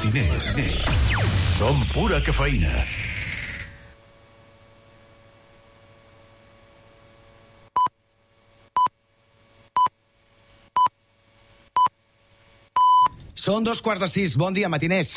Matiners. Som pura cafeïna. Són 5:15. Bon dia, matiners.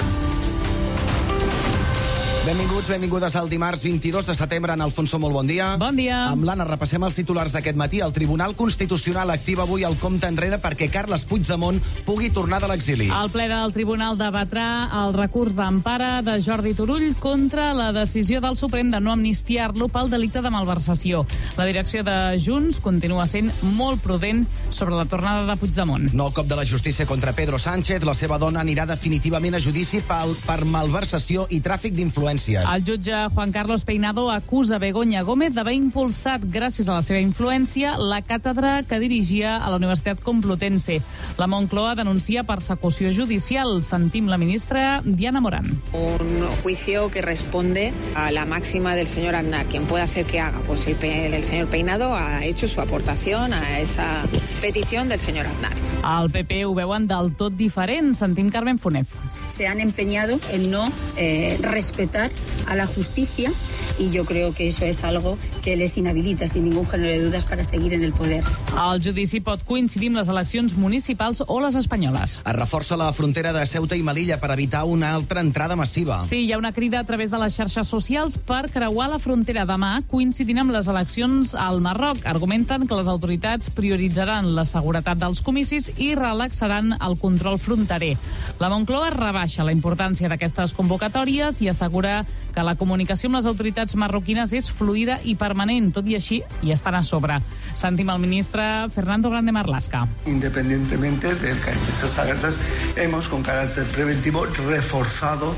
Benvinguts, benvingudes al dimarts 22 de setembre. En Alfonso, molt bon dia. Bon dia. Amb l'Anna repassem els titulars d'aquest matí. El Tribunal Constitucional activa avui el compte enrere perquè Carles Puigdemont pugui tornar de l'exili. El ple del Tribunal debatrà el recurs d'empara de Jordi Turull contra la decisió del Suprem de no amnistiar-lo pel delicte de malversació. La direcció de Junts continua sent molt prudent sobre la tornada de Puigdemont. Nou cop de la justícia contra Pedro Sánchez. La seva dona anirà definitivament a judici per malversació i tràfic d'influència. El jutge Juan Carlos Peinado acusa Begoña Gómez d'haver impulsat, gràcies a la seva influència, la càtedra que dirigia a la Universitat Complutense. La Moncloa denuncia persecució judicial. Sentim la ministra Diana Morán. Un juicio que responde a la máxima del señor Aznar. ¿Quién puede hacer que haga? Pues el señor Peinado ha hecho su aportación a esa petición del señor Aznar. El PP ho veuen del tot diferent. Sentim Carmen Funet. Se han empeñado en no respetar a la justicia y yo creo que eso es algo que les inhabilita sin ningún género de dudas para seguir en el poder. El judici pot coincidir amb les eleccions municipals o les espanyoles. Es reforça la frontera de Ceuta i Melilla per evitar una altra entrada massiva. Sí, hi ha una crida a través de les xarxes socials per creuar la frontera demà, coincidint amb les eleccions al Marroc. Argumenten que les autoritats prioritzaran la seguretat dels comicis i relaxaran el control fronterer. La Moncloa rebaixa la importància d'aquestes convocatòries i assegura que la comunicació amb les autoritats marroquines és fluida i permanent. Tot i així, hi estan a sobre. Sentim el ministre Fernando Grande Marlaska. Independientemente del que hay mesas abiertas, hemos con carácter preventivo reforzado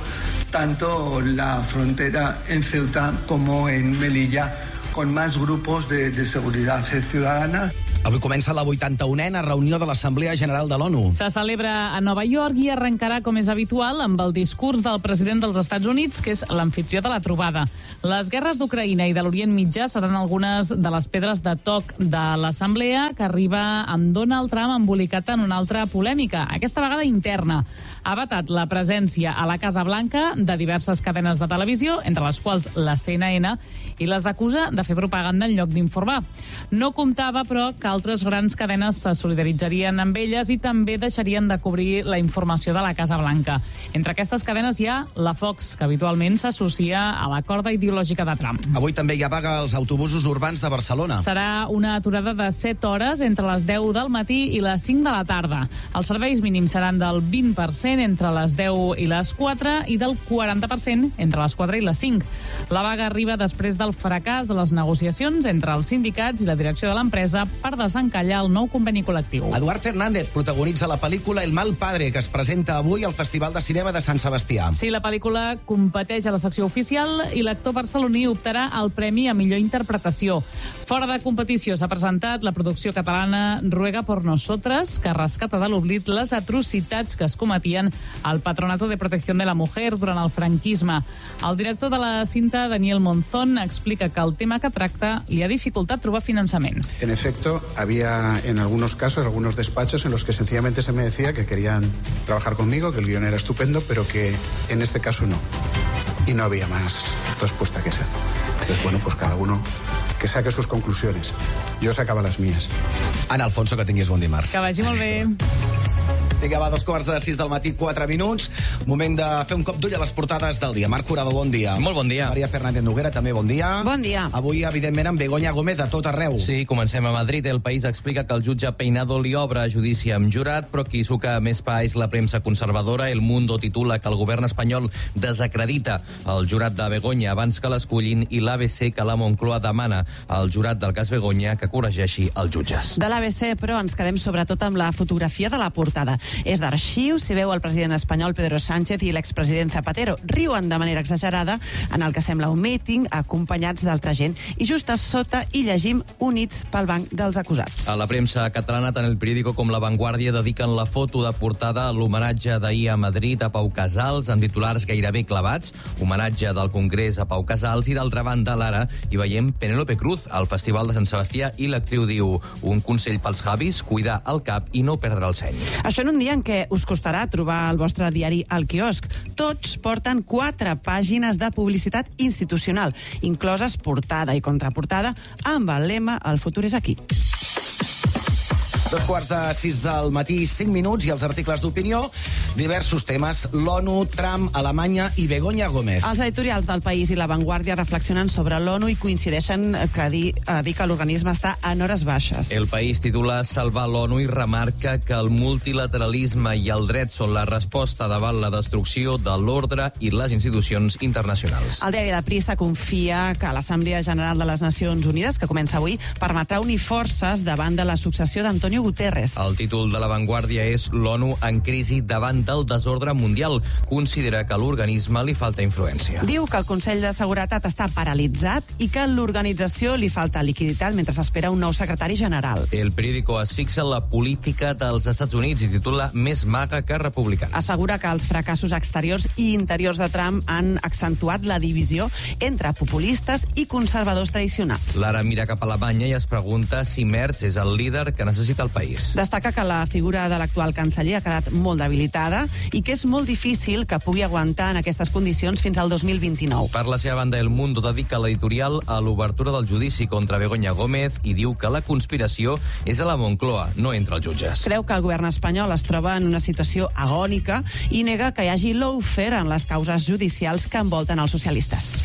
tanto la frontera en Ceuta como en Melilla con más grupos de seguridad ciudadana. Avui comença la 81a reunió de l'Assemblea General de l'ONU. Se celebra a Nova York i arrencarà, com és habitual, amb el discurs del president dels Estats Units, que és l'amfitrió de la trobada. Les guerres d'Ucraïna i de l'Orient Mitjà seran algunes de les pedres de toc de l'Assemblea, que arriba amb Donald Trump embolicat en una altra polèmica, aquesta vegada interna. Ha vetat la presència a la Casa Blanca de diverses cadenes de televisió, entre les quals la CNN, i les acusa de fer propaganda en lloc d'informar. No comptava, però, que altres grans cadenes se solidaritzarien amb elles i també deixarien de cobrir la informació de la Casa Blanca. Entre aquestes cadenes hi ha la Fox, que habitualment s'associa a la corda ideològica de Trump. Avui també hi ha vaga als autobusos urbans de Barcelona. Serà una aturada de 7 hores entre les 10 del matí i les 5 de la tarda. Els serveis mínims seran del 20% entre les 10 i les 4 i del 40% entre les 4 i les 5. La vaga arriba després del fracàs de les negociacions entre els sindicats i la direcció de l'empresa per desencallar el nou conveni col·lectiu. Eduard Fernández protagonitza la pel·lícula El mal padre, que es presenta avui al Festival de Cinema de Sant Sebastià. Sí, la pel·lícula competeix a la secció oficial i l'actor barceloní optarà al premi a millor interpretació. Fora de competició s'ha presentat la producció catalana Ruega por Nosotras, que rescata de l'oblit les atrocitats que es cometien al Patronato de Protección de la Mujer durant el franquisme. El director de la cinta, Daniel Monzón, explica que el tema que tracta li ha dificultat trobar finançament. En efecto, había en algunos casos, algunos despachos en los que sencillamente se me decía que querían trabajar conmigo, que el guión era estupendo, pero que en este caso no. Y no había más respuesta que esa. Entonces, bueno, pues cada uno que saque sus conclusiones. Yo sacaba las mías. Ana Alfonso, que tinguis bon dimarts. Que vagi molt bé. Vinga, va, 5:45 del matí, 4 minuts. Moment de fer un cop d'ull a les portades del dia. Marc Curado, bon dia. Molt bon dia. Maria Fernández Noguera, també bon dia. Bon dia. Avui, evidentment, amb Begoña Gómez a tot arreu. Sí, comencem a Madrid. El País explica que el jutge Peinado li obre judici amb jurat, però qui suca més pa és la premsa conservadora. El Mundo titula que el govern espanyol desacredita el jurat de Begoña abans que l'escollin i l'ABC que la Moncloa demana al jurat del cas Begoña que corregeixi els jutges. De l'ABC, però, ens quedem sobretot amb la fotografia de la portada. És d'arxiu, s'hi veu el president espanyol Pedro Sánchez i l'expresident Zapatero. Riuen de manera exagerada en el que sembla un míting, acompanyats d'altra gent. I just a sota hi llegim units pel banc dels acusats. A la premsa catalana, tant El Periódico com La Vanguardia dediquen la foto de portada a l'homenatge d'ahir a Madrid a Pau Casals, amb titulars gairebé clavats, homenatge del Congrés a Pau Casals, i d'altra banda, l'Ara, hi veiem Penélope Cruz al Festival de Sant Sebastià, i l'actriu diu: un consell pels Javis, cuidar el cap i no perdre el seny. Això en un un dia en què us costarà trobar el vostre diari al quiosc. Tots porten 4 pàgines de publicitat institucional, incloses portada i contraportada, amb el lema «El futur és aquí». 5:15 del matí, 5 minuts, i els articles d'opinió, diversos temes: l'ONU, Trump, Alemanya i Begoña Gómez. Els editorials del País i La Vanguardia reflexionen sobre l'ONU i coincideixen a dir que l'organisme està en hores baixes. El País titula Salvar l'ONU i remarca que el multilateralisme i el dret són la resposta davant la destrucció de l'ordre i les institucions internacionals. El diari de Prisa confia que l'Assemblea General de les Nacions Unides, que comença avui, permetrà unir forces davant de la successió d'Antonio Guterres. El títol de La Vanguardia és l'ONU en crisi davant del desordre mundial. Considera que a l'organisme li falta influència. Diu que el Consell de Seguretat està paralitzat i que a l'organització li falta liquiditat mentre s'espera un nou secretari general. El periòdico es fixa en la política dels Estats Units i titula Més maga que republicana. Assegura que els fracassos exteriors i interiors de Trump han accentuat la divisió entre populistes i conservadors tradicionals. L'ara mira cap a Alemanya i es pregunta si Merz és el líder que necessita el país. Destaca que la figura de l'actual canceller ha quedat molt debilitada i que és molt difícil que pugui aguantar en aquestes condicions fins al 2029. Per la seva banda, El Mundo dedica l'editorial a l'obertura del judici contra Begoña Gómez i diu que la conspiració és a la Moncloa, no entre els jutges. Creu que el govern espanyol es troba en una situació agònica i nega que hi hagi lawfare en les causes judicials que envolten els socialistes.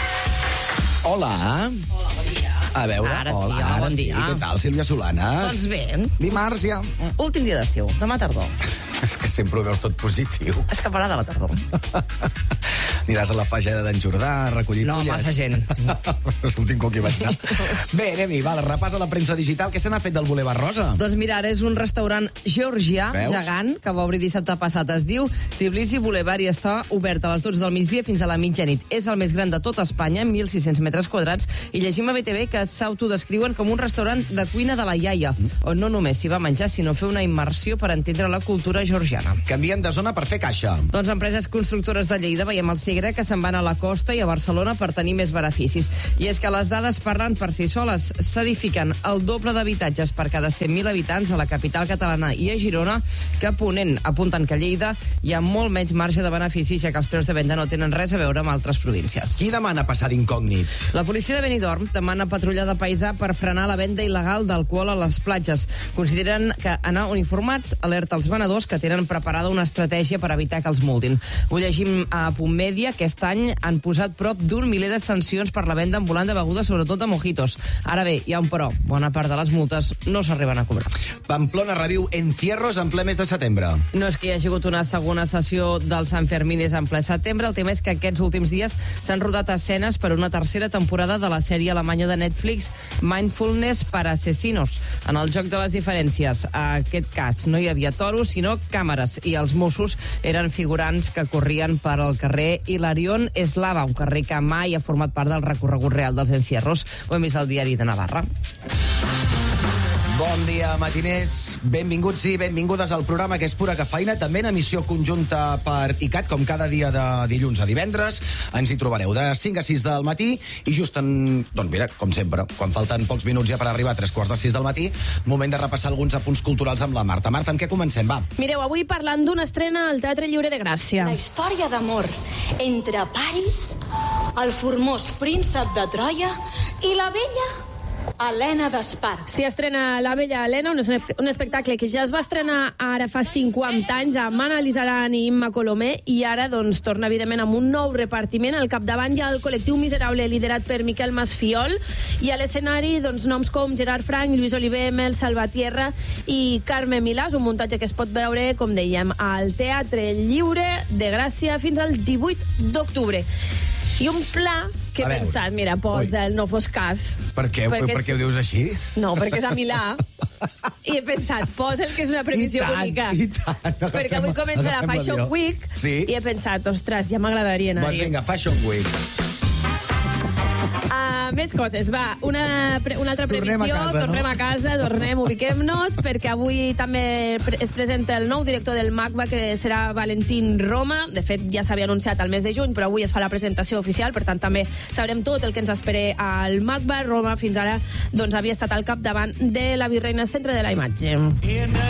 Hola. Bon dia. A veure, Ara sí, hola, bon ara sí. dia. Què tal, Sílvia Solanes? Doncs bé. Dimarts ja. Últim dia d'estiu, demà tardor. És que sempre ho veus tot positiu. Escaparà de la tardor. Aniràs a la fageda d'en Jordà a recollir No, fulles. massa gent. L'últim cop que hi vaig anar. Bé, anem-hi, va, repàs a la premsa digital. Què se n'ha fet del Boulevard Rosa? Doncs mira, ara és un restaurant georgià, Veus? gegant, que va obrir dissabte passat. Es diu Tbilisi Boulevard i està obert a les 12 del migdia fins a la mitjanit. És el més gran de tot Espanya, 1.600 metres quadrats, i llegim a BTV que s'autodescriuen com un restaurant de cuina de la iaia, on no només s'hi va menjar, sinó fer una immersió per entendre la cultura georgiana. Canvien de zona per fer caixa. Doncs empreses constructores de Lleida, veiem el Segre, que se'n van a la costa i a Barcelona per tenir més beneficis. I és que les dades parlen per si soles. S'edifiquen el doble d'habitatges per cada 100.000 habitants a la capital catalana i a Girona, que a Ponent apunten que a Lleida hi ha molt menys marge de beneficis, ja que els preus de venda no tenen res a veure amb altres províncies. Qui demana passar d'incògnit? La policia de Benidorm demana patrulla de paisà per frenar la venda il·legal d'alcohol a les platges. Consideren que anar uniformats alerta els venedors que tenen preparada una estratègia per evitar que els multin. Ho llegim a Punt Mèdia. Aquest any han posat prop d'un miler de sancions per la venda ambulant de begudes, sobretot de mojitos. Ara bé, hi ha un però. Bona part de les multes no s'arriben a cobrar. Pamplona reviu encierros en ple mes de setembre. No és que hi hagi hagut una segona sessió del Sant Fermines en ple setembre. El tema és que aquests últims dies s'han rodat escenes per una tercera temporada de la sèrie alemanya de Netflix Mindfulness para Asesinos. En el joc de les diferències, a aquest cas no hi havia toros, sinó càmeres, i els Mossos eren figurants que corrien per al carrer Hilarión Eslava, un carrer que mai ha format part del recorregut real dels encierros. Ho hem vist al diari de Navarra. Bon dia, matiners. Benvinguts i benvingudes al programa que és pura cafeïna, també en emissió conjunta per ICAT, com cada dia de dilluns a divendres. Ens hi trobareu de 5 a 6 del matí i just doncs mira, com sempre, quan falten pocs minuts ja per arribar a 3:15 del matí, moment de repassar alguns apunts culturals amb la Marta. Marta, amb què comencem? Va. Mireu, avui parlant d'una estrena al Teatre Lliure de Gràcia. La història d'amor entre Paris, el formós príncep de Troia i la bella Helena d'Espart. S'hi estrena La bella Helena, un espectacle que ja es va estrenar ara fa 50 anys amb Anna Lizaran i Imma Colomer, i ara doncs torna evidentment amb un nou repartiment. Al capdavant hi ha el col·lectiu Miserable liderat per Miquel Masfiol, i a l'escenari doncs noms com Gerard Frank, Lluís Oliver, Mel Salvatierra i Carme Milà. És un muntatge que es pot veure, com dèiem, al Teatre Lliure de Gràcia fins al 18 d'octubre. I un pla que he pensat, mira, posa el No fos cas. Per què? Per què ho dius així? No, perquè és a Milà. I he pensat, posa el que és una previsió bonica. I tant. Perquè avui comença la Fashion Week, sí? I he pensat, ostres, ja m'agradaria anar-hi. Doncs vinga, Fashion Week. Més coses, va, una altra previsió, tornem a casa, ubiquem-nos, perquè avui també es presenta el nou director del MACBA, que serà Valentín Roma. De fet, ja s'havia anunciat al mes de juny, però avui es fa la presentació oficial, per tant també sabrem tot el que ens espera al MACBA. Roma fins ara doncs havia estat al capdavant de la Virreina Centre de la Imatge.